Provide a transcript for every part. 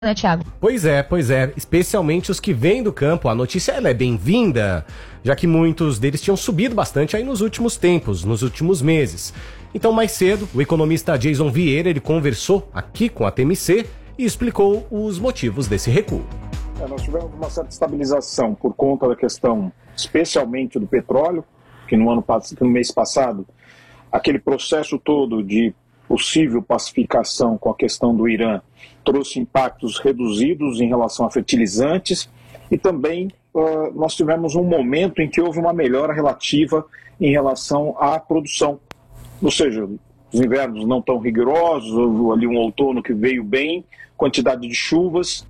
né, Thiago? Pois é. Especialmente os que vêm do campo. A notícia ela é bem-vinda, já que muitos deles tinham subido bastante aí nos últimos tempos, nos últimos meses. Então, mais cedo, o economista Jason Vieira, ele conversou aqui com a TMC e explicou os motivos desse recuo. Nós tivemos uma certa estabilização por conta da questão, especialmente do petróleo, que no mês passado, aquele processo todo de possível pacificação com a questão do Irã trouxe impactos reduzidos em relação a fertilizantes e também nós tivemos um momento em que houve uma melhora relativa em relação à produção. Ou seja, os invernos não tão rigorosos, houve ali um outono que veio bem, quantidade de chuvas.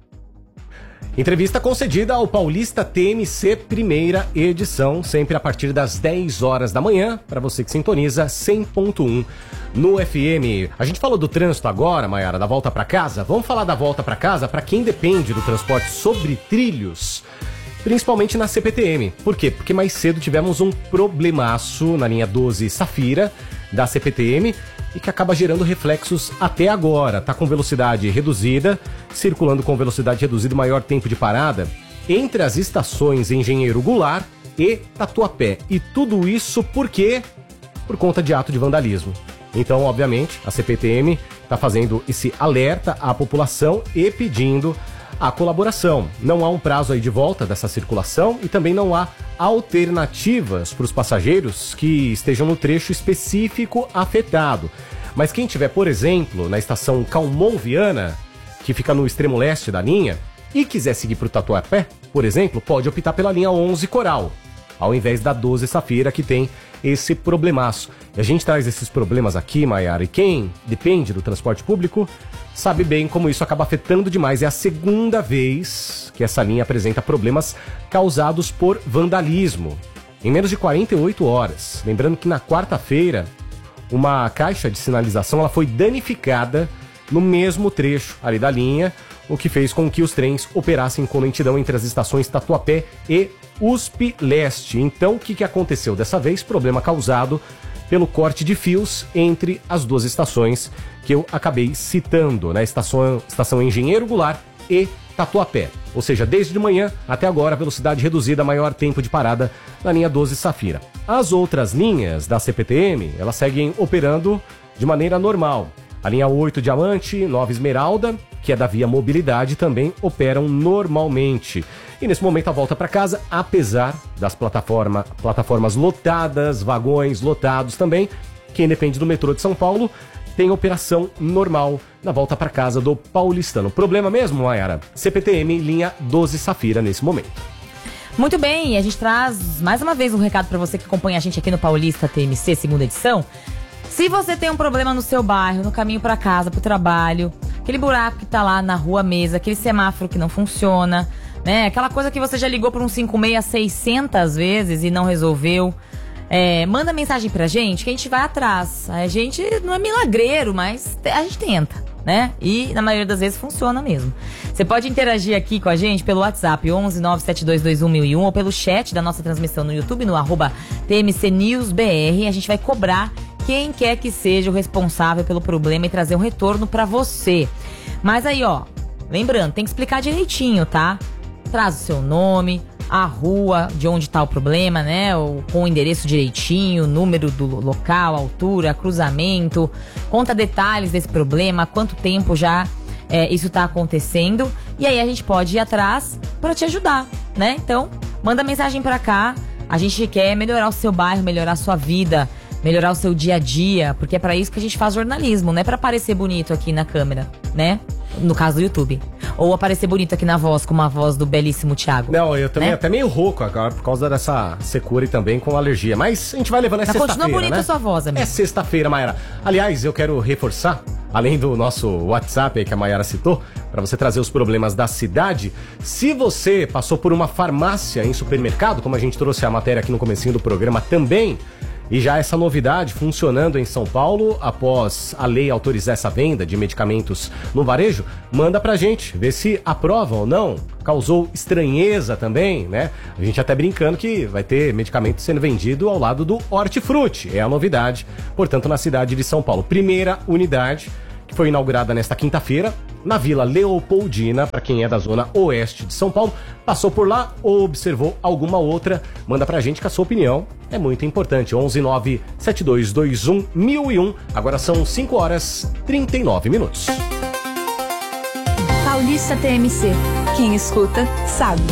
Entrevista concedida ao Paulista TMC, primeira edição, sempre a partir das 10 horas da manhã, para você que sintoniza 100.1 no FM. A gente falou do trânsito agora, Maiara, da volta para casa. Vamos falar da volta para casa para quem depende do transporte sobre trilhos, principalmente na CPTM. Por quê? Porque mais cedo tivemos um problemaço na linha 12 Safira da CPTM e que acaba gerando reflexos até agora. Tá com velocidade reduzida, circulando com velocidade reduzida, maior tempo de parada entre as estações Engenheiro Goulart e Tatuapé. E tudo isso por quê? Por conta de ato de vandalismo. Então, obviamente, a CPTM está fazendo esse alerta à população e pedindo a colaboração. Não há um prazo aí de volta dessa circulação e também não há alternativas para os passageiros que estejam no trecho específico afetado. Mas quem tiver, por exemplo, na estação Calmon Viana, que fica no extremo leste da linha, e quiser seguir para o Tatuapé, por exemplo, pode optar pela linha 11 Coral, ao invés da 12 Safira, que tem esse problemaço. E a gente traz esses problemas aqui, Maiara, e quem depende do transporte público sabe bem como isso acaba afetando demais. É a segunda vez que essa linha apresenta problemas causados por vandalismo, em menos de 48 horas. Lembrando que na quarta-feira, uma caixa de sinalização ela foi danificada no mesmo trecho ali da linha, o que fez com que os trens operassem com lentidão entre as estações Tatuapé e USP Leste. Então, o que aconteceu dessa vez? Problema causado pelo corte de fios entre as duas estações que eu acabei citando, né? Estação Engenheiro Goulart e Tatuapé. Ou seja, desde de manhã até agora, velocidade reduzida, maior tempo de parada na linha 12 Safira. As outras linhas da CPTM, elas seguem operando de maneira normal. A linha 8 Diamante, 9 Esmeralda, que é da Via Mobilidade, também operam normalmente. E nesse momento a volta para casa, apesar das plataformas lotadas, vagões lotados também, quem depende do metrô de São Paulo tem operação normal na volta para casa do paulistano. Problema mesmo, Maiara? CPTM, linha 12 Safira nesse momento. Muito bem, a gente traz mais uma vez um recado para você que acompanha a gente aqui no Paulista TMC, segunda edição. Se você tem um problema no seu bairro, no caminho para casa, pro trabalho, aquele buraco que tá lá na rua mesa, aquele semáforo que não funciona, né? Aquela coisa que você já ligou para um 56 600 vezes e não resolveu. Manda mensagem pra gente que a gente vai atrás. A gente não é milagreiro, mas a gente tenta, né? E na maioria das vezes funciona mesmo. Você pode interagir aqui com a gente pelo WhatsApp 11 97221 ou pelo chat da nossa transmissão no YouTube, no @TMCNewsBR. A gente vai cobrar quem quer que seja o responsável pelo problema e trazer um retorno pra você. Mas aí, ó, lembrando, tem que explicar direitinho, tá? Traz o seu nome, a rua de onde tá o problema, né? Com o endereço direitinho, número do local, altura, cruzamento. Conta detalhes desse problema, quanto tempo já isso tá acontecendo. E aí a gente pode ir atrás para te ajudar, né? Então, manda mensagem pra cá. A gente quer melhorar o seu bairro, melhorar a sua vida, melhorar o seu dia a dia, porque é pra isso que a gente faz jornalismo, não é pra aparecer bonito aqui na câmera, né? No caso do YouTube. Ou aparecer bonito aqui na voz, como a voz do belíssimo Thiago. Não, eu também até meio rouco agora por causa dessa secura e também com alergia. Mas a gente vai levando sexta-feira, continua bonita, né? A sua voz, amigo. É sexta-feira, Maiara. Aliás, eu quero reforçar, além do nosso WhatsApp aí que a Maiara citou, para você trazer os problemas da cidade. Se você passou por uma farmácia em supermercado, como a gente trouxe a matéria aqui no comecinho do programa também, e já essa novidade funcionando em São Paulo, após a lei autorizar essa venda de medicamentos no varejo, manda pra gente, ver se aprova ou não. Causou estranheza também, né? A gente até brincando que vai ter medicamento sendo vendido ao lado do Hortifruti. É a novidade, portanto, na cidade de São Paulo. Primeira unidade que foi inaugurada nesta quinta-feira na Vila Leopoldina, para quem é da zona oeste de São Paulo. Passou por lá ou observou alguma outra? Manda pra gente com a sua opinião, é muito importante. 11972211001. Agora são 5h39. Paulista TMC. Quem escuta, sabe.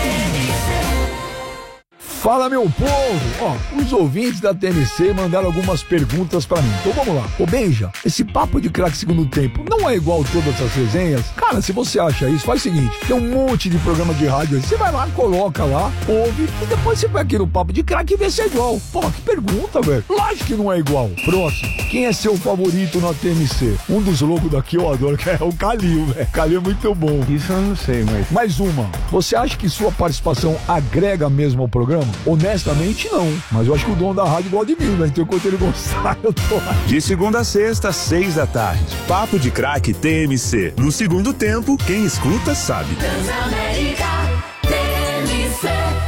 Fala, meu povo! Ó, os ouvintes da TMC mandaram algumas perguntas pra mim. Então vamos lá. Ô, Benja, esse papo de craque segundo tempo não é igual todas essas resenhas? Cara, se você acha isso, faz o seguinte. Tem um monte de programa de rádio aí. Você vai lá, coloca lá, ouve e depois você vai aqui no papo de craque e vê se é igual. Pô, que pergunta, velho. Lógico que não é igual. Próximo. Quem é seu favorito na TMC? Um dos logos daqui eu adoro, que é o Calil, velho. Calil é muito bom. Isso eu não sei, mas... Mais uma. Você acha que sua participação agrega mesmo ao programa? Honestamente, não. Mas eu acho que o dono da rádio gosta de mim, né? Então, enquanto ele gostar, eu tô lá. De segunda a sexta, 6 da tarde. Papo de craque TMC. No segundo tempo, quem escuta sabe. Transamérica TMC.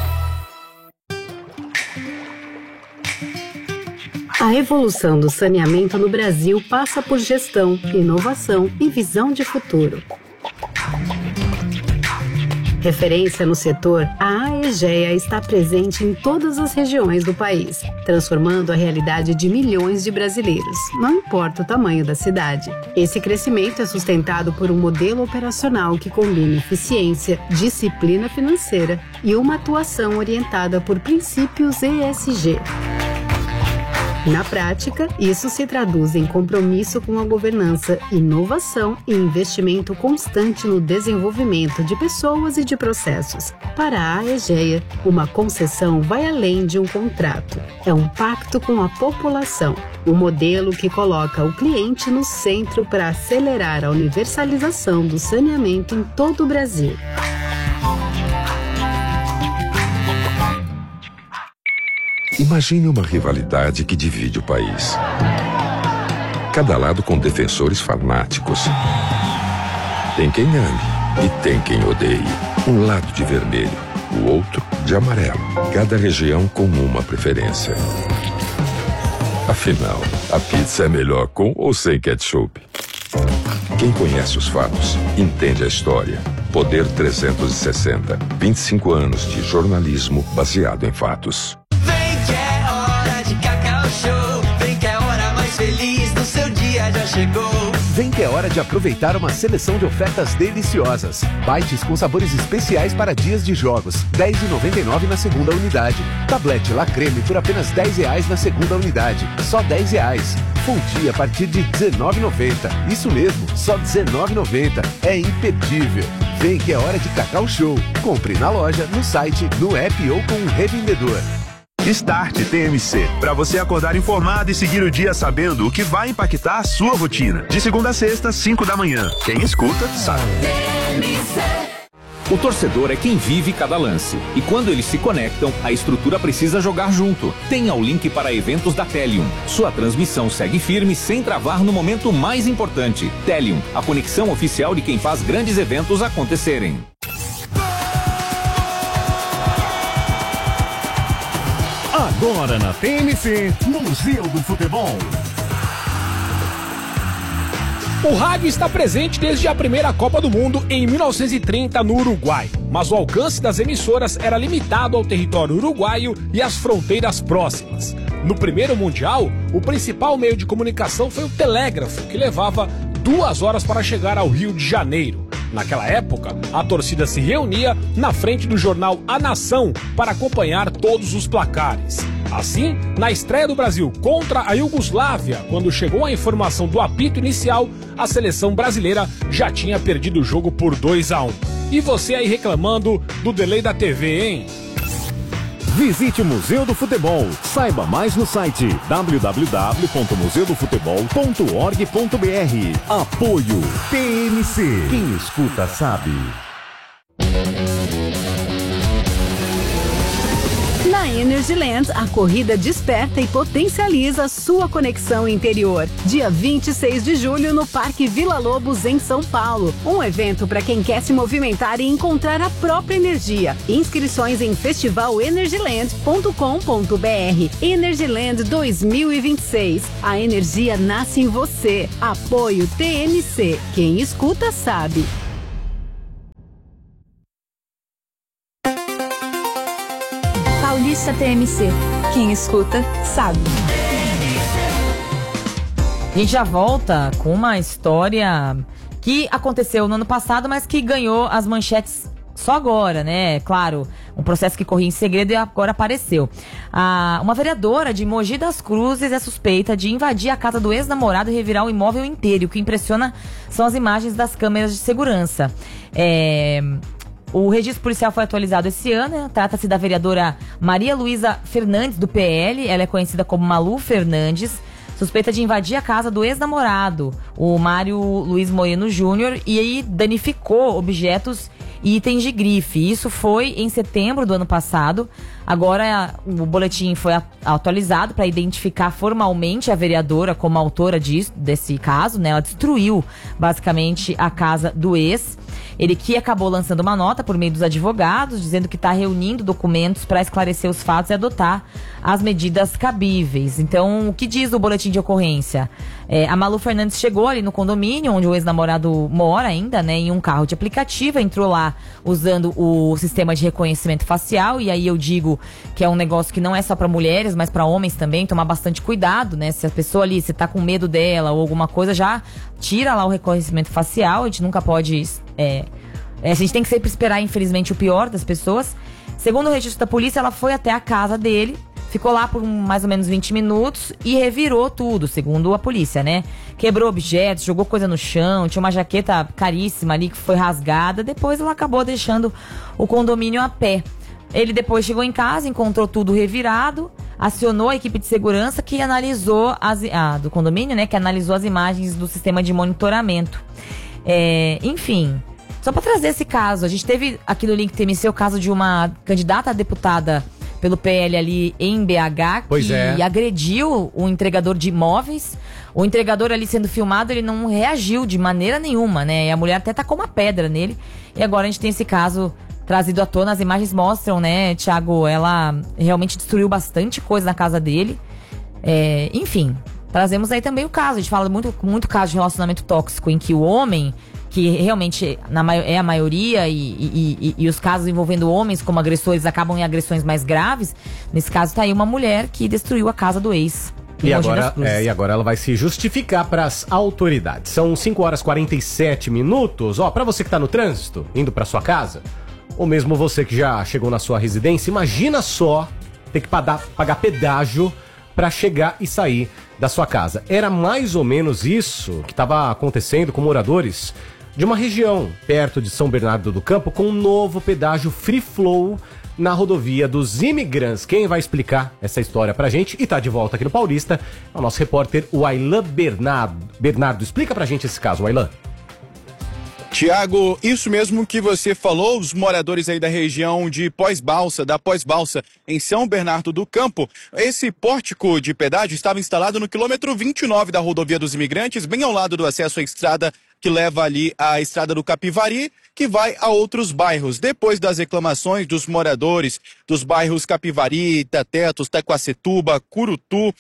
A evolução do saneamento no Brasil passa por gestão, inovação e visão de futuro. Referência no setor, a AEGEA está presente em todas as regiões do país, transformando a realidade de milhões de brasileiros, não importa o tamanho da cidade. Esse crescimento é sustentado por um modelo operacional que combina eficiência, disciplina financeira e uma atuação orientada por princípios ESG. Na prática, isso se traduz em compromisso com a governança, inovação e investimento constante no desenvolvimento de pessoas e de processos. Para a AEGEA, uma concessão vai além de um contrato. É um pacto com a população, um modelo que coloca o cliente no centro para acelerar a universalização do saneamento em todo o Brasil. Imagine uma rivalidade que divide o país. Cada lado com defensores fanáticos. Tem quem ame e tem quem odeie. Um lado de vermelho, o outro de amarelo. Cada região com uma preferência. Afinal, a pizza é melhor com ou sem ketchup? Quem conhece os fatos, entende a história. Poder 360. 25 anos de jornalismo baseado em fatos. Feliz do seu dia já chegou. Vem que é hora de aproveitar uma seleção de ofertas deliciosas. Bites com sabores especiais para dias de jogos. R$10,99 na segunda unidade. Tablete La Creme por apenas R$10 na segunda unidade. Só R$10. Fonte a partir de R$19,90. Isso mesmo, só R$19,90. É imperdível. Vem que é hora de Cacau Show. Compre na loja, no site, no app ou com um revendedor. Start TMC, para você acordar informado e seguir o dia sabendo o que vai impactar a sua rotina. De segunda a sexta, 5 da manhã. Quem escuta, sabe. O torcedor é quem vive cada lance. E quando eles se conectam, a estrutura precisa jogar junto. Tenha o link para eventos da Telium. Sua transmissão segue firme sem travar no momento mais importante. Telium, a conexão oficial de quem faz grandes eventos acontecerem. Agora na TMC, Museu do Futebol. O rádio está presente desde a primeira Copa do Mundo em 1930 no Uruguai, mas o alcance das emissoras era limitado ao território uruguaio e às fronteiras próximas. No primeiro Mundial, o principal meio de comunicação foi o telégrafo, que levava 2 horas para chegar ao Rio de Janeiro. Naquela época, a torcida se reunia na frente do jornal A Nação para acompanhar todos os placares. Assim, na estreia do Brasil contra a Iugoslávia, quando chegou a informação do apito inicial, a seleção brasileira já tinha perdido o jogo por 2-1. E você aí reclamando do delay da TV, hein? Visite o Museu do Futebol. Saiba mais no site www.museudofutebol.org.br. Apoio TMC. Quem escuta sabe. Na Na Energyland, a corrida desperta e potencializa sua conexão interior. Dia 26 de julho no Parque Vila Lobos, em São Paulo. Um evento para quem quer se movimentar e encontrar a própria energia. Inscrições em festivalenergyland.com.br. Energyland 2026. A energia nasce em você. Apoio TMC. Quem escuta sabe. Paulista TMC. Quem escuta, sabe. A gente já volta com uma história que aconteceu no ano passado, mas que ganhou as manchetes só agora, né? Claro, um processo que corria em segredo e agora apareceu. Uma vereadora de Mogi das Cruzes é suspeita de invadir a casa do ex-namorado e revirar o imóvel inteiro. O que impressiona são as imagens das câmeras de segurança. O registro policial foi atualizado esse ano, né? Trata-se da vereadora Maria Luísa Fernandes, do PL. Ela é conhecida como Malu Fernandes, suspeita de invadir a casa do ex-namorado, o Mário Luiz Moreno Júnior, e aí danificou objetos e itens de grife. Isso foi em setembro do ano passado. Agora o boletim foi atualizado para identificar formalmente a vereadora como autora desse caso, né? Ela destruiu basicamente a casa do ex. Ele que acabou lançando uma nota por meio dos advogados, dizendo que está reunindo documentos para esclarecer os fatos e adotar as medidas cabíveis. Então, o que diz o boletim de ocorrência? A Malu Fernandes chegou ali no condomínio, onde o ex-namorado mora ainda, né, em um carro de aplicativo, entrou lá usando o sistema de reconhecimento facial, e aí eu digo que é um negócio que não é só para mulheres, mas para homens também, tomar bastante cuidado, né? Se a pessoa ali, se tá com medo dela ou alguma coisa, já tira lá o reconhecimento facial. A gente nunca pode... a gente tem que sempre esperar, infelizmente, o pior das pessoas. Segundo o registro da polícia, ela foi até a casa dele, ficou lá por mais ou menos 20 minutos e revirou tudo, segundo a polícia, né? Quebrou objetos, jogou coisa no chão, tinha uma jaqueta caríssima ali que foi rasgada. Depois ela acabou deixando o condomínio a pé. Ele depois chegou em casa, encontrou tudo revirado, acionou a equipe de segurança que analisou do condomínio, né? Que analisou as imagens do sistema de monitoramento. Enfim, só para trazer esse caso, a gente teve aqui no Link TMC o caso de uma candidata a deputada pelo PL ali em BH, que agrediu o entregador de imóveis. O entregador ali sendo filmado, ele não reagiu de maneira nenhuma, né? E a mulher até tacou uma pedra nele. E agora a gente tem esse caso trazido à tona. As imagens mostram, né, Thiago, ela realmente destruiu bastante coisa na casa dele. Enfim, trazemos aí também o caso. A gente fala muito caso de relacionamento tóxico em que o homem, que realmente é a maioria, e os casos envolvendo homens como agressores acabam em agressões mais graves. Nesse caso tá aí uma mulher que destruiu a casa do ex. E agora ela vai se justificar para as autoridades. São 5h47. Ó, para você que tá no trânsito, indo para sua casa, ou mesmo você que já chegou na sua residência, imagina só ter que pagar pedágio para chegar e sair da sua casa. Era mais ou menos isso que estava acontecendo com moradores de uma região perto de São Bernardo do Campo, com um novo pedágio Free Flow na rodovia dos Imigrantes. Quem vai explicar essa história pra gente e tá de volta aqui no Paulista é o nosso repórter, o Aylan Bernardo. Explica pra gente esse caso, Aylan. Tiago, isso mesmo que você falou, os moradores aí da região de da Pós-Balsa, em São Bernardo do Campo, esse pórtico de pedágio estava instalado no quilômetro 29 da rodovia dos Imigrantes, bem ao lado do acesso à estrada que leva ali à estrada do Capivari, que vai a outros bairros. Depois das reclamações dos moradores dos bairros Capivari, Itatetos, Taquacetuba, Curucutu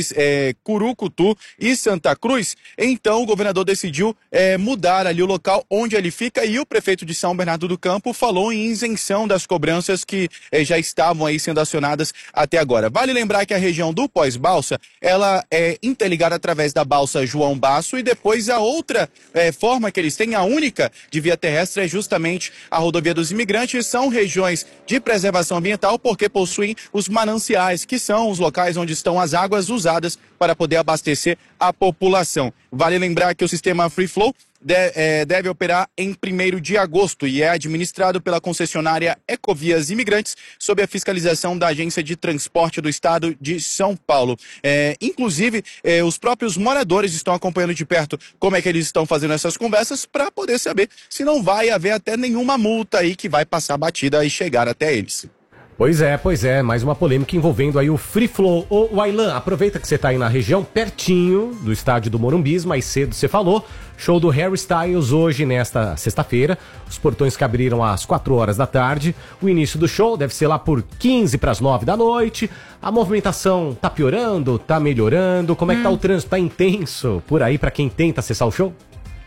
e Santa Cruz, então o governador decidiu mudar ali o local onde ele fica, e o prefeito de São Bernardo do Campo falou em isenção das cobranças que já estavam aí sendo acionadas até agora. Vale lembrar que a região do Pós-Balsa, ela é interligada através da balsa João Basso, e depois a outra forma que eles têm, a única de via terrestre, é justamente a rodovia dos Imigrantes. São regiões de preservação ambiental porque possuem os mananciais, que são os locais onde estão as águas usadas para poder abastecer a população. Vale lembrar que o sistema Free Flow deve operar em 1º de agosto e é administrado pela concessionária Ecovias Imigrantes, sob a fiscalização da Agência de Transporte do Estado de São Paulo. Inclusive, os próprios moradores estão acompanhando de perto como é que eles estão fazendo essas conversas para poder saber se não vai haver até nenhuma multa aí que vai passar batida e chegar até eles. Pois é, mais uma polêmica envolvendo aí o Free Flow. Ô, Aylan, aproveita que você tá aí na região, pertinho do estádio do Morumbi, mais cedo você falou, show do Harry Styles hoje, nesta sexta-feira, os portões que abriram às 4 horas da tarde, o início do show deve ser lá por 15 para as 9 da noite, a movimentação tá piorando, tá melhorando, como é que tá o trânsito? Tá intenso por aí para quem tenta acessar o show?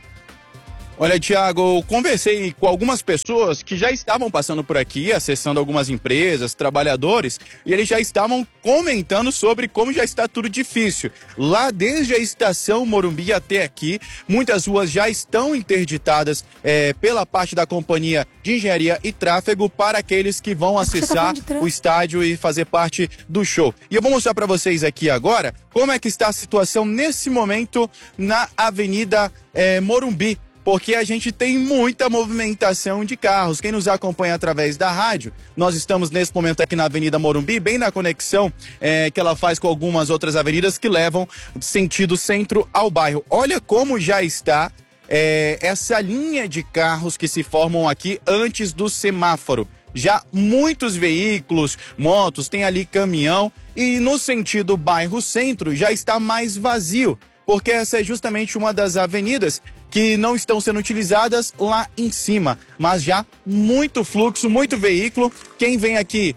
Olha, Thiago, eu conversei com algumas pessoas que já estavam passando por aqui, acessando algumas empresas, trabalhadores, e eles já estavam comentando sobre como já está tudo difícil. Lá desde a estação Morumbi até aqui, muitas ruas já estão interditadas pela parte da Companhia de Engenharia e Tráfego para aqueles que vão acessar o estádio e fazer parte do show. E eu vou mostrar para vocês aqui agora como é que está a situação nesse momento na Avenida Morumbi. Porque a gente tem muita movimentação de carros. Quem nos acompanha através da rádio, nós estamos nesse momento aqui na Avenida Morumbi, bem na conexão que ela faz com algumas outras avenidas que levam sentido centro ao bairro. Olha como já está essa linha de carros que se formam aqui antes do semáforo. Já muitos veículos, motos, tem ali caminhão e no sentido bairro centro já está mais vazio. Porque essa é justamente uma das avenidas que não estão sendo utilizadas lá em cima, mas já muito fluxo, muito veículo. Quem vem aqui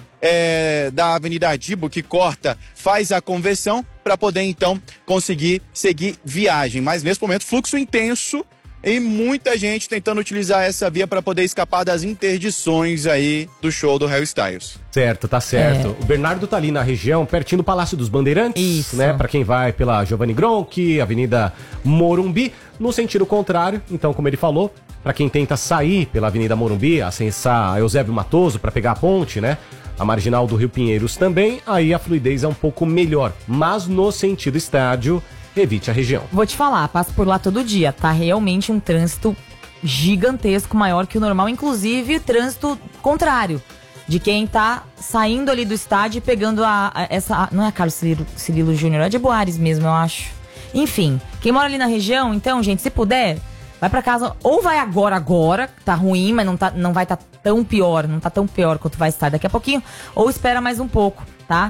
da Avenida Adibo, que corta, faz a conversão para poder então conseguir seguir viagem. Mas nesse momento, fluxo intenso e muita gente tentando utilizar essa via para poder escapar das interdições aí do show do Harry Styles. Certo, tá certo. O Bernardo tá ali na região, pertinho do Palácio dos Bandeirantes. Isso. Né? Pra quem vai pela Giovanni Gronchi, Avenida Morumbi, no sentido contrário. Então, como ele falou, pra quem tenta sair pela Avenida Morumbi, acessar Eusébio Matoso pra pegar a ponte, né? A Marginal do Rio Pinheiros também, aí a fluidez é um pouco melhor. Mas no sentido estádio, evite a região. Vou te falar, passo por lá todo dia, tá realmente um trânsito gigantesco, maior que o normal, inclusive trânsito contrário, de quem tá saindo ali do estádio e pegando não é a Carlos Cirilo Júnior, é de Boares mesmo, eu acho. Enfim, quem mora ali na região, então, gente, se puder, vai pra casa, ou vai agora, tá ruim, mas não vai tá tão pior, não tá tão pior quanto vai estar daqui a pouquinho, ou espera mais um pouco, tá?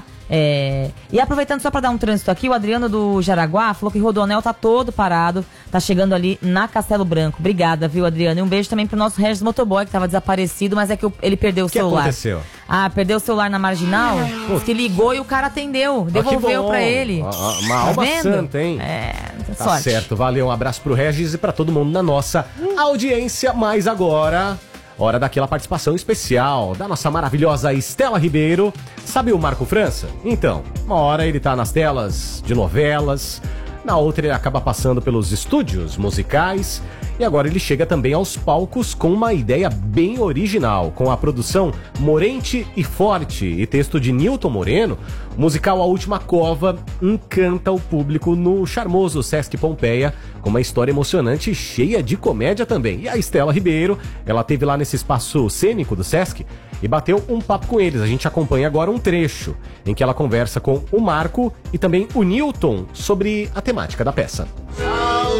E aproveitando só pra dar um trânsito aqui, o Adriano do Jaraguá falou que o Rodoanel tá todo parado, tá chegando ali na Castelo Branco. Obrigada, viu, Adriano? E um beijo também pro nosso Regis Motoboy, que tava desaparecido, mas é que ele perdeu o celular. O que aconteceu? Perdeu o celular na Marginal, que ligou e o cara atendeu, devolveu pra ele. Uma alma santa, hein? Tá sorte. Certo, valeu, um abraço pro Regis e pra todo mundo na nossa audiência. Mas agora, hora daquela participação especial da nossa maravilhosa Estela Ribeiro. Sabe o Marco França? Então, uma hora ele tá nas telas de novelas, na outra ele acaba passando pelos estúdios musicais e agora ele chega também aos palcos com uma ideia bem original, com a produção Morente e Forte e texto de Nilton Moreno. O musical A Última Cova encanta o público no charmoso Sesc Pompeia, com uma história emocionante e cheia de comédia também. E a Estela Ribeiro, ela esteve lá nesse espaço cênico do Sesc e bateu um papo com eles. A gente acompanha agora um trecho em que ela conversa com o Marco e também o Nilton sobre a temática da peça.